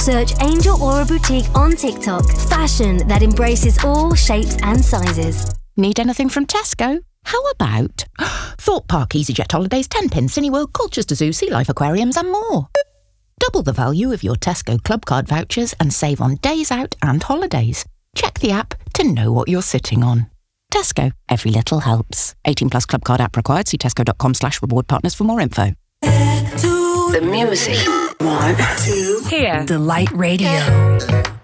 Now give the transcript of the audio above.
Search Angel Aura Boutique on TikTok. Fashion that embraces all shapes and sizes. Need anything from Tesco? How about Thorpe Park EasyJet Holidays, 10-pin, Cineworld, Colchester Zoo, Sea Life Aquariums and more. Double the value of your Tesco Club Card vouchers and save on days out and holidays. Check the app to know what you're sitting on. Tesco, every little helps. 18 plus Club Card app required. See tesco.com/reward partners for more info. The music. 1, 2, here. Delight Radio.